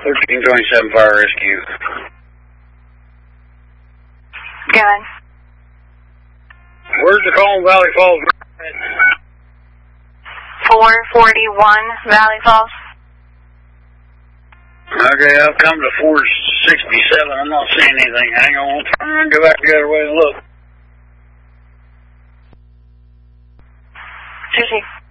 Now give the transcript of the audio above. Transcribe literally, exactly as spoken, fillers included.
thirteen twenty-seven Fire Rescue. Gun. Where's the call in Valley Falls? four forty-one Valley Falls. Okay, I've come to four sixty-seven. I'm not seeing anything. Hang on. I'm going to go back the other way and look. Susie.